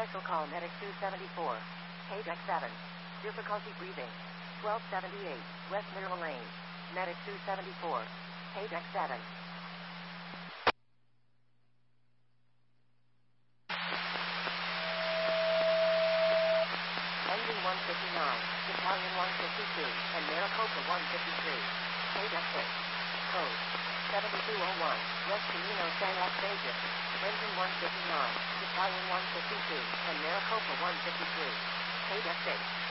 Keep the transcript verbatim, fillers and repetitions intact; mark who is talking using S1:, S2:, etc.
S1: Special call Medic two seventy-four. Hey deck seven. Difficulty breathing. twelve seventy-eight, West Mineral Lane. Medic two seventy-four. Hey deck seven. Engine one fifty-nine, Battalion one fifty-two, and Maricopa one fifty-three. Hey deck six. Code seventy-two oh one, West Camino San Las Vegas. Engine one fifty-nine, Battalion one fifty-two, and Maricopa one fifty-three. Hey deck six.